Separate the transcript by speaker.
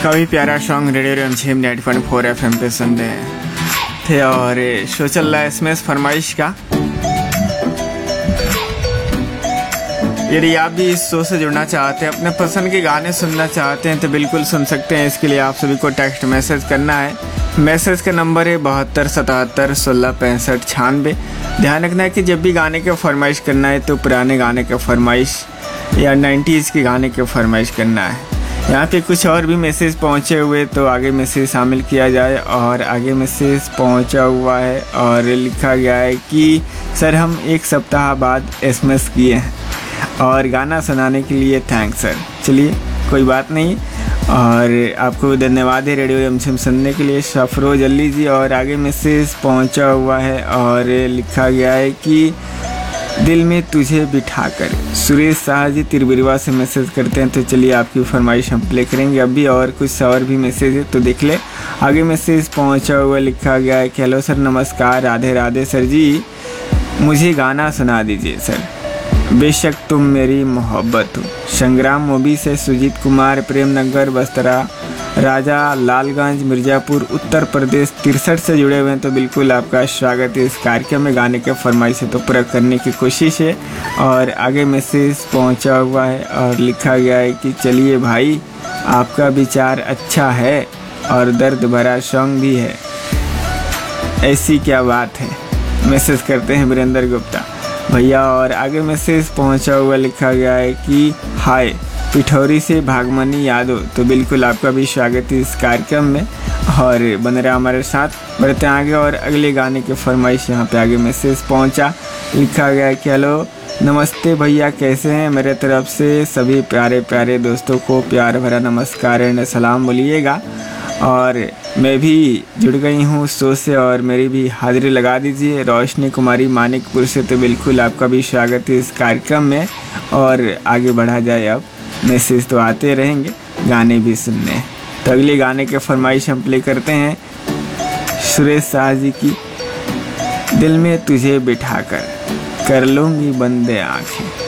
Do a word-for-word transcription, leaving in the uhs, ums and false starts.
Speaker 1: काफ़ी प्यारा song radio रिमझिम ninety point four F M पे सुन रहे थे और शो चल रहा है एसएमएस फरमाइश का। यदि आप भी इस शो से जुड़ना चाहते हैं, अपने पसंद के गाने सुनना चाहते हैं तो बिल्कुल सुन सकते हैं। इसके लिए आप सभी को टेक्स्ट मैसेज करना है। मैसेज का नंबर है बहत्तर सतहत्तर सोलह पैंसठ छियानवे। ध्यान रखना है कि जब भी गाने के फरमाइश करना है तो पुराने गाने के फरमाइश या नाइन्टीज़ के गाने के फरमाइश करना है। यहाँ पे कुछ और भी मैसेज पहुँचे हुए तो आगे मैसेज शामिल किया जाए। और आगे मैसेज पहुँचा हुआ है और लिखा गया है कि सर हम एक सप्ताह बाद एसएमएस किए हैं और गाना सुनाने के लिए थैंक्स सर। चलिए कोई बात नहीं और आपको धन्यवाद है रेडियो रिमझिम सुनने के लिए सफरोज अली जी। और आगे मैसेज पहुंचा हुआ है और लिखा गया है कि दिल में तुझे बिठाकर, सुरेश शाह जी तिरबिरवा से मैसेज करते हैं। तो चलिए आपकी फरमाइश हम प्ले करेंगे अभी। और कुछ और भी मैसेज है तो देख ले। आगे मैसेज पहुंचा हुआ लिखा गया है कि हेलो सर नमस्कार, राधे राधे सर जी, मुझे गाना सुना दीजिए सर, बेशक तुम मेरी मोहब्बत हो। संग्राम मूवी से सुजीत कुमार, प्रेम नगर बस्तरा राजा लालगंज मिर्ज़ापुर उत्तर प्रदेश तिरसठ से जुड़े हुए हैं। तो बिल्कुल आपका स्वागत है इस कार्यक्रम में। गाने के फरमाइश से तो पूरा करने की कोशिश है। और आगे मैसेज पहुंचा हुआ है और लिखा गया है कि चलिए भाई आपका विचार अच्छा है और दर्द भरा सॉन्ग भी है, ऐसी क्या बात है। मैसेज करते हैं वीरेंद्र गुप्ता भैया। और आगे मैसेज पहुंचा हुआ लिखा गया है कि हाय पिठौरी से भागमनी यादव। तो बिल्कुल आपका भी स्वागत है इस कार्यक्रम में और बन रहा हमारे साथ। बढ़ते आगे और अगले गाने के फरमाइश यहाँ पे आगे मैसेज पहुंचा। लिखा गया है कि हेलो नमस्ते भैया, कैसे हैं? मेरे तरफ से सभी प्यारे प्यारे दोस्तों को प्यार भरा नमस्कार एंड सलाम बोलिएगा। और मैं भी जुड़ गई हूँ शो से और मेरी भी हाजिरी लगा दीजिए। रोशनी कुमारी मानिकपुर से। तो बिल्कुल आपका भी स्वागत है इस कार्यक्रम में और आगे बढ़ा जाए। अब मैसेज तो आते रहेंगे, गाने भी सुनने हैं। तो अगले गाने के फरमाइश हम प्ले करते हैं सुरेश शाह जी की, दिल में तुझे बिठाकर कर लूँगी बंद आँखें।